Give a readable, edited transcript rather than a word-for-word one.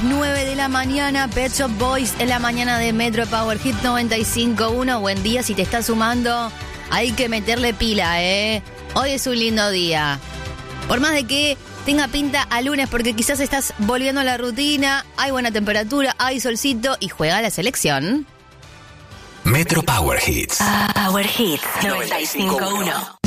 9 de la mañana, Pet Shop Boys en la mañana de Metro Power Hit 95.1. Buen día, si te estás sumando, hay que meterle pila, Hoy es un lindo día. Por más de que tenga pinta a lunes, porque quizás estás volviendo a la rutina, hay buena temperatura, hay solcito y juega la selección. Metro Power Hits. Power Hits 95.1.